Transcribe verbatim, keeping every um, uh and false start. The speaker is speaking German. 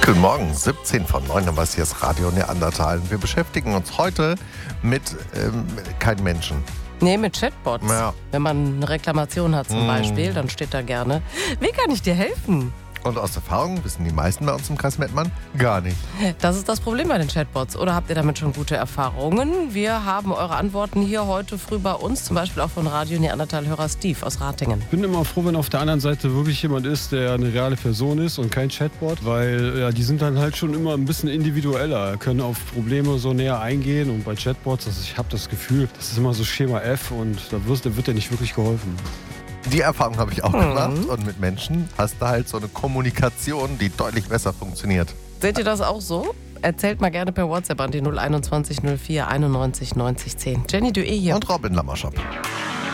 Guten Morgen, siebzehn von neun, aber hier ist Radio Neandertal. Wir beschäftigen uns heute mit ähm, keinem Menschen. Nee, mit Chatbots. Ja. Wenn man eine Reklamation hat zum Mm. Beispiel, dann steht da gerne: Wie kann ich dir helfen? Und aus Erfahrung wissen die meisten bei uns im Kreis Mettmann gar nicht. Das ist das Problem bei den Chatbots. Oder habt ihr damit schon gute Erfahrungen? Wir haben eure Antworten hier heute früh bei uns, zum Beispiel auch von Radio Neandertal-Hörer Steve aus Ratingen. Ich bin immer froh, wenn auf der anderen Seite wirklich jemand ist, der eine reale Person ist und kein Chatbot, weil ja, die sind dann halt schon immer ein bisschen individueller, können auf Probleme so näher eingehen. Und bei Chatbots, also ich habe das Gefühl, das ist immer so Schema F und da wird, da wird dir nicht wirklich geholfen. Die Erfahrung habe ich auch Mhm. gemacht. Und mit Menschen hast du halt so eine Kommunikation, die deutlich besser funktioniert. Seht ihr das auch so? Erzählt mal gerne per WhatsApp an die null einundzwanzig null vier einundneunzig neunzig zehn. Jenny Dué hier. Und Robin Lammerschop.